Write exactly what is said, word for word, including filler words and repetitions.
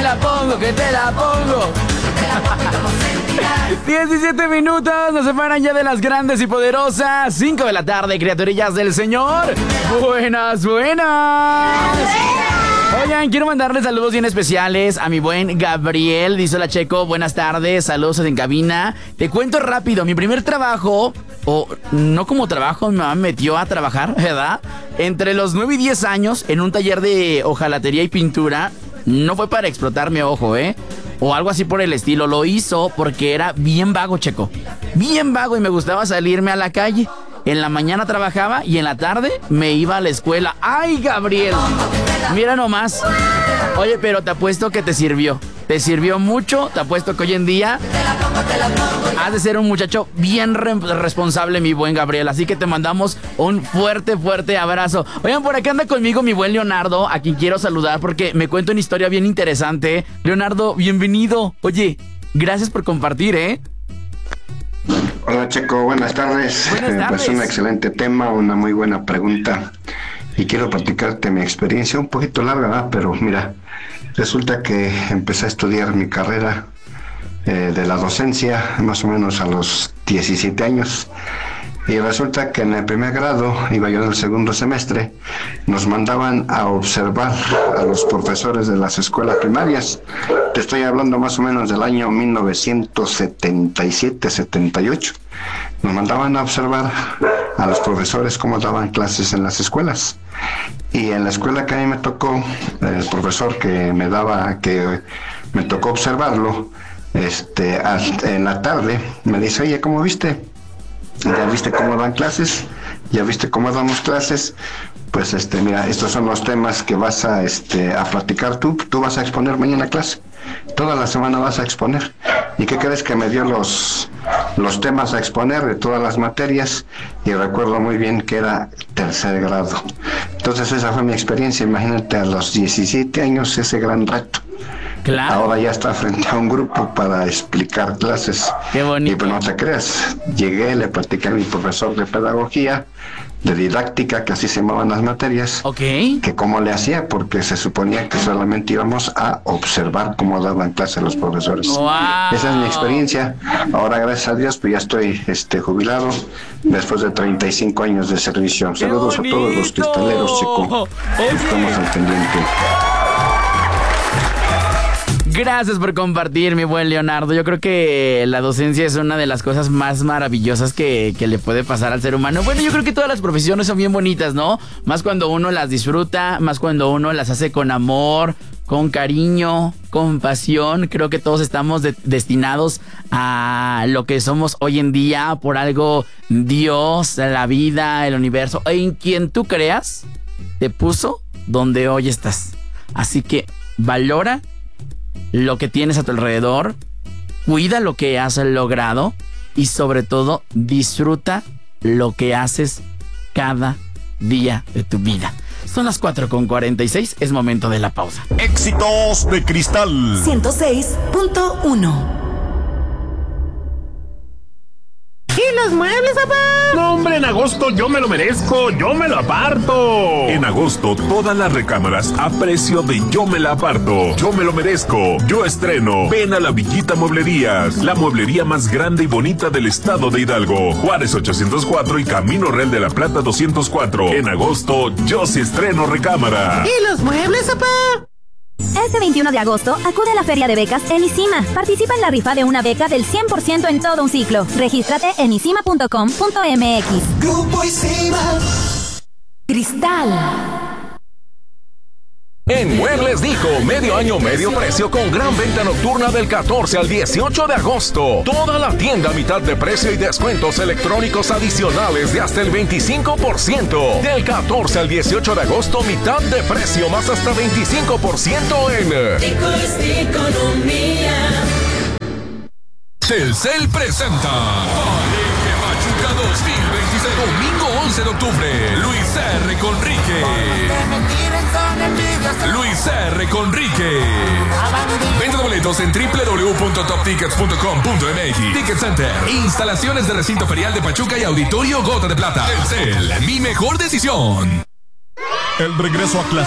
la pongo, que te la pongo. diecisiete minutos, nos separan ya de las grandes y poderosas. cinco de la tarde, criaturillas del Señor. Buenas, buenas. Oigan, quiero mandarles saludos bien especiales a mi buen Gabriel. Dice: hola, Checo, buenas tardes, saludos en cabina. Te cuento rápido, mi primer trabajo, o no como trabajo, mi mamá me metió a trabajar, ¿verdad? Entre los nueve y diez años, en un taller de hojalatería y pintura. No fue para explotarme, ojo, ¿eh? O algo así por el estilo. Lo hizo porque era bien vago, Checo. Bien vago, y me gustaba salirme a la calle. En la mañana trabajaba y en la tarde me iba a la escuela. ¡Ay, Gabriel! Mira nomás. Oye, pero te apuesto que te sirvió. Te sirvió mucho. Te apuesto que hoy en día has de ser un muchacho bien re- responsable, mi buen Gabriel. Así que te mandamos un fuerte, fuerte abrazo. Oigan, por acá anda conmigo mi buen Leonardo, a quien quiero saludar porque me cuenta una historia bien interesante. Leonardo, bienvenido. Oye, gracias por compartir, ¿eh? Hola, Checo, buenas tardes. Buenas tardes. Pues un excelente tema, una muy buena pregunta. Y quiero platicarte mi experiencia, un poquito larga, ¿verdad? Pero mira, resulta que empecé a estudiar mi carrera eh, de la docencia más o menos a los diecisiete años. Y resulta que en el primer grado, iba yo en el segundo semestre, nos mandaban a observar a los profesores de las escuelas primarias. Te estoy hablando más o menos del año mil novecientos setenta y siete, setenta y ocho. Nos mandaban a observar a los profesores cómo daban clases en las escuelas. Y en la escuela que a mí me tocó, el profesor que me daba, que me tocó observarlo, este, en la tarde, me dice: oye, ¿cómo viste? ¿Ya viste cómo dan clases? ¿Ya viste cómo damos clases? Pues este, mira, estos son los temas que vas a este a platicar tú, tú vas a exponer mañana clase. Toda la semana vas a exponer. ¿Y qué crees que me dio los los temas a exponer de todas las materias? Y recuerdo muy bien que era tercer grado. Entonces esa fue mi experiencia. Imagínate, a los diecisiete años, ese gran reto. Claro. Ahora ya está frente a un grupo para explicar clases. Qué bonito. Y pues no te creas, llegué, le platiqué a mi profesor de pedagogía, de didáctica, que así se llamaban las materias, Ok. que cómo le hacía, porque se suponía que solamente íbamos a observar cómo daban clases los profesores. Wow. Esa es mi experiencia. Ahora, gracias a Dios, pues ya estoy este jubilado después de treinta y cinco años de servicio. Saludos a todos los cristaleros, Checo. Estamos al pendiente. Gracias por compartir, mi buen Leonardo. Yo creo que la docencia es una de las cosas más maravillosas que, que le puede pasar al ser humano. Bueno, yo creo que todas las profesiones son bien bonitas, ¿no? Más cuando uno las disfruta, más cuando uno las hace con amor, con cariño, con pasión. Creo que todos estamos de- destinados a lo que somos hoy en día. Por algo Dios, la vida, el universo, en quien tú creas, te puso donde hoy estás. Así que valora lo que tienes a tu alrededor, cuida lo que has logrado y sobre todo disfruta lo que haces cada día de tu vida. Son las cuatro con cuarenta y seis, es momento de la pausa. Éxitos de Cristal ciento seis punto uno. ¿Y los muebles, papá? No, hombre, en agosto yo me lo merezco, yo me lo aparto. En agosto, todas las recámaras a precio de Yo me la aparto. Yo me lo merezco. Yo estreno. Ven a la Villita Mueblerías, la mueblería más grande y bonita del estado de Hidalgo. Juárez ochocientos cuatro y Camino Real de la Plata doscientos cuatro. En agosto, yo sí estreno recámara. ¿Y los muebles, papá? Este veintiuno de agosto, acude a la Feria de Becas en ISIMA. Participa en la rifa de una beca del cien por ciento en todo un ciclo. Regístrate en isima punto com punto m x. Grupo ISIMA. Cristal. En Muebles Dijo, medio año, medio precio con gran venta nocturna del catorce al dieciocho de agosto. Toda la tienda a mitad de precio y descuentos electrónicos adicionales de hasta el veinticinco por ciento. Del catorce al dieciocho de agosto, mitad de precio más hasta veinticinco por ciento en Dijo es economía. Telcel presenta Palenque Pachuca dos mil veintiséis. Domingo once de octubre. Luis R. Conrique. Luis R. Conrique. Venta de boletos en doble u doble u doble u punto top tickets punto com punto m x. Ticket Center. Instalaciones de recinto ferial de Pachuca y Auditorio Gota de Plata. Telcel, mi mejor decisión. El regreso a clase.